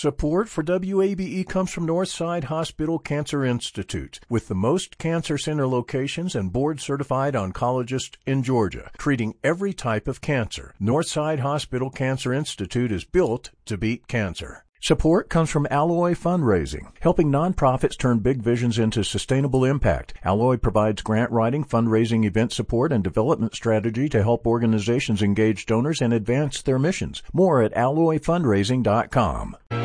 Support for WABE comes from Northside Hospital Cancer Institute, with the most cancer center locations and board-certified oncologists in Georgia, treating every type of cancer. Northside Hospital Cancer Institute is built to beat cancer. Support comes from Alloy Fundraising, helping nonprofits turn big visions into sustainable impact. Alloy provides grant writing, fundraising, event support, and development strategy to help organizations engage donors and advance their missions. More at alloyfundraising.com.